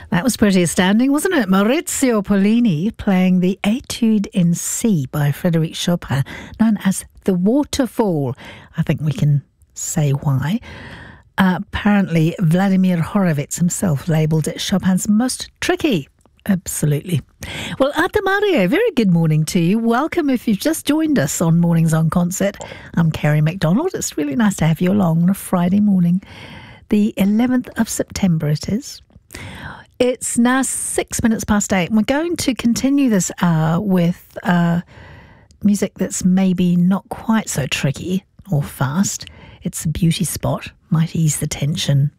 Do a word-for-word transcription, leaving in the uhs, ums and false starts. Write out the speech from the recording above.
That was pretty astounding, wasn't it? Maurizio Pollini playing the Etude in C by Frédéric Chopin, known as The Waterfall. I think we can say why. Uh, apparently, Vladimir Horowitz himself labelled it Chopin's most tricky. Absolutely. Well, Ate Mario, very good morning to you. Welcome if you've just joined us on Mornings on Concert. I'm Kerry MacDonald. It's really nice to have you along on a Friday morning. The eleventh of September it is. It's now six minutes past eight. We're going to continue this hour with uh, music that's maybe not quite so tricky or fast. It's a beauty spot, might ease the tension